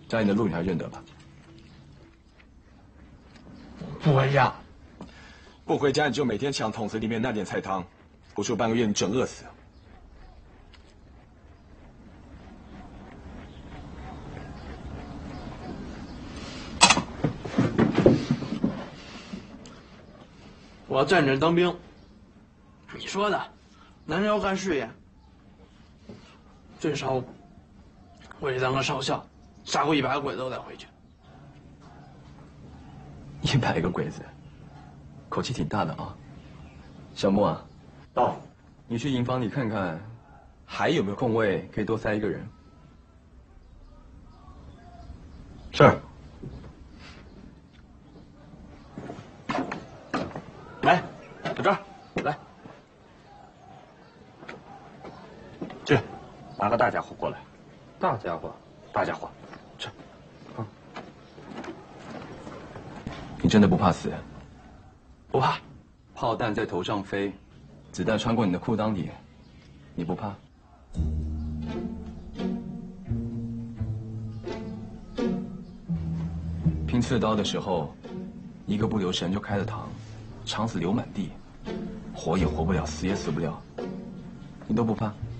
家里的路你还认得吧？ 不回家。 不回家，你就每天抢桶子里面那点菜汤，不出半个月你整饿死。 我要站着当兵。你说的，男人要干事业，最少我也当个少校，杀过100个鬼子我再回去。 100个鬼子，口气挺大的啊。小莫啊， 到， 你去营房里看看，还有没有空位可以多塞一个人。 是。来，在这儿，来，去，拿个大家伙过来。 大家伙， 大家伙，去。 你真的不怕死？ 不怕。 炮弹在头上飞，子弹穿过你的裤裆里，你不怕？拼刺刀的时候，一个不留神就开了膛，肠子流满地，活也活不了，死也死不了，你都不怕？